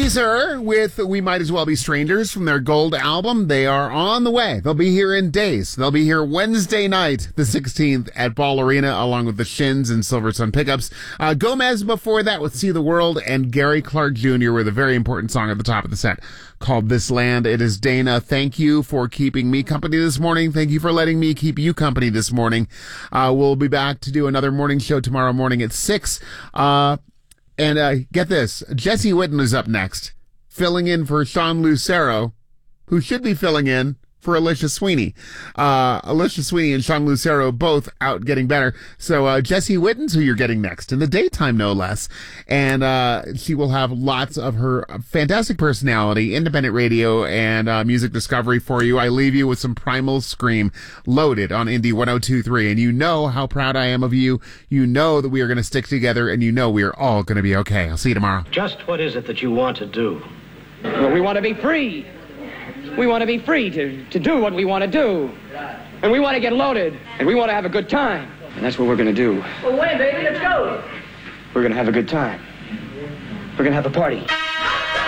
Weezer with We Might As Well Be Strangers from their Gold album. They are on the way. They'll be here in days. They'll be here Wednesday night, the 16th, at Ball Arena, along with the Shins and Silver Sun Pickups. Gomez before that with See the World, and Gary Clark Jr. with a very important song at the top of the set called This Land. It is Dana. Thank you for keeping me company this morning. Thank you for letting me keep you company this morning. We'll be back to do another morning show tomorrow morning at 6. And get this, Jesse Whitten is up next, filling in for Sean Lucero, who should be filling in for Alicia Sweeney. Alicia Sweeney and Sean Lucero both out getting better. So Jesse Whitten's who you're getting next, in the daytime no less. And she will have lots of her fantastic personality, independent radio, and music discovery for you. I leave you with some Primal Scream loaded on Indie 102.3. And you know how proud I am of you. You know that we are going to stick together, and you know we are all going to be okay. I'll see you tomorrow. Just what is it that you want to do? Well, we want to be free. We want to be free to do what we want to do. And we want to get loaded. And we want to have a good time. And that's what we're going to do. Well, wait, baby, let's go. We're going to have a good time. We're going to have a party.